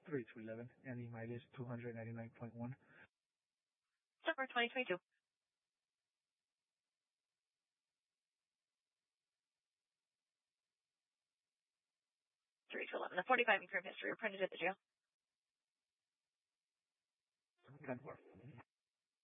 3 to 11, and the mileage 299.1. Summer 2022. 3 to 11. The 45 year history are printed at the jail. 10-4.